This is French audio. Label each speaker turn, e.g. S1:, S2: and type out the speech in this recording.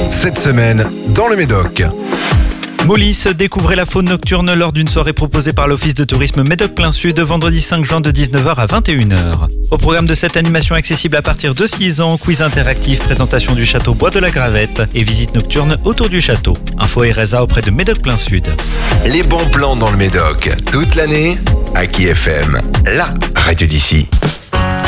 S1: Cette semaine, dans le Médoc.
S2: Molis, découvrez la faune nocturne lors d'une soirée proposée par l'Office de tourisme Médoc Plein Sud vendredi 5 juin de 19h à 21h. Au programme de cette animation accessible à partir de 6 ans, quiz interactif, présentation du château Bois de la Gravette et visite nocturne autour du château. Info et résa auprès de Médoc Plein Sud.
S1: Les bons plans dans le Médoc, toute l'année, à Aki FM, la radio d'ici.